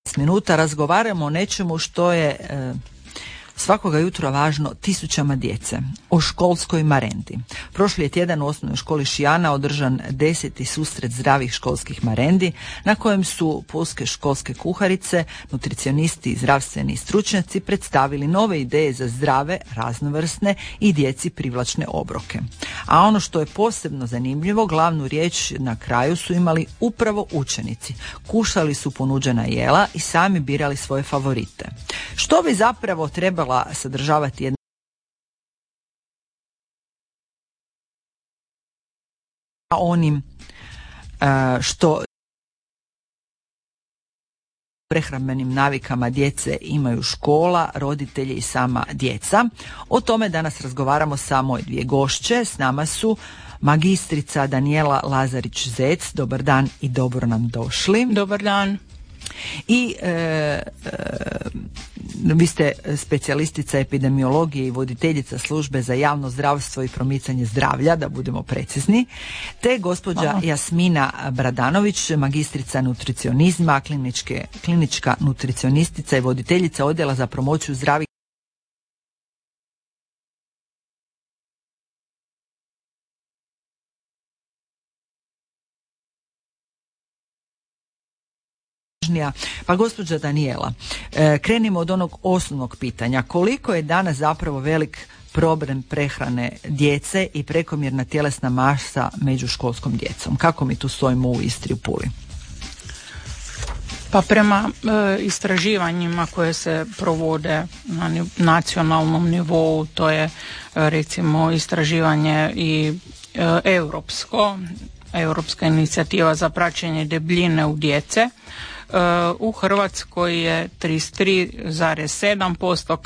minuta razgovaramo o nečemu što je svakoga jutra važno tisućama djece, o školskoj marendi. Prošli je tjedan u osnovnoj školi Šijana održan 10. susret zdravih školskih marendi na kojem su pulske školske kuharice, nutricionisti i zdravstveni stručnjaci predstavili nove ideje za zdrave, raznovrsne i djeci privlačne obroke. A ono što je posebno zanimljivo, glavnu riječ na kraju su imali upravo učenici. Kušali su ponuđena jela i sami birali svoje favorite. Što bi zapravo trebala sadržavati jedna onim što prehrambenim navikama djece imaju škola, roditelji i sama djeca. O tome danas razgovaramo sa moje dvije gošće. S nama su magistrica Danijela Lazarić-Zec. Dobar dan i dobro nam došli. Dobar dan. I vi ste specijalistica epidemiologije i voditeljica službe za javno zdravstvo i promicanje zdravlja, da budemo precizni, te gospođa Jasmina Bradanović, magistrica nutricionizma, klinička nutricionistica i voditeljica odjela za promociju zdravih Pa gospođa Danijela, krenimo od onog osnovnog pitanja. Koliko je danas zapravo velik problem prehrane djece i prekomjerna tjelesna masa među školskom djecom? Kako mi tu stojimo u Istri, u Puli? Pa prema istraživanjima koje se provode na nacionalnom nivou, to je recimo istraživanje i europska inicijativa za praćenje debljine u djece. U Hrvatskoj je 33,7%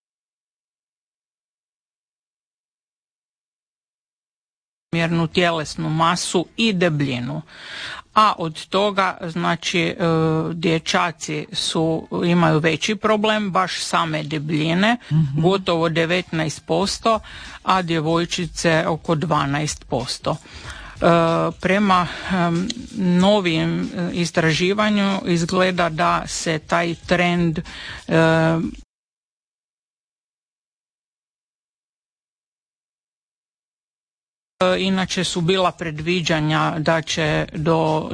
mjernu tjelesnu masu i debljinu. A od toga, znači, dječaci imaju veći problem, baš same debljine, gotovo 19%, a djevojčice oko 12%. Prema novim istraživanju izgleda da se taj trend inače su bila predviđanja da će do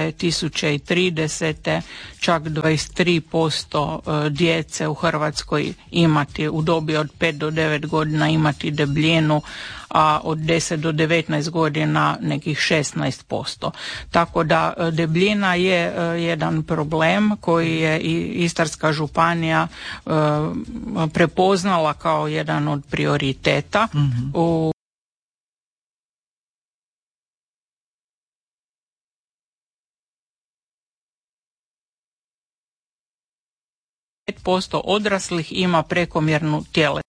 2030. čak 23% djece u Hrvatskoj imati u dobi od 5 do 9 godina imati debljinu, a od 10 do 19 godina nekih 16%. Tako da debljina je jedan problem koji je i Istarska županija prepoznala kao jedan od prioriteta u posto odraslih ima prekomjernu tjelesnu